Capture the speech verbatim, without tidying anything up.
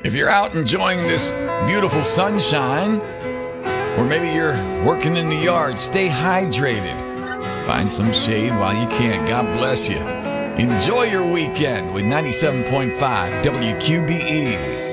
If you're out enjoying this beautiful sunshine, or maybe you're working in the yard, stay hydrated. Find some shade while you can. God bless you. Enjoy your weekend with ninety-seven point five W Q B E.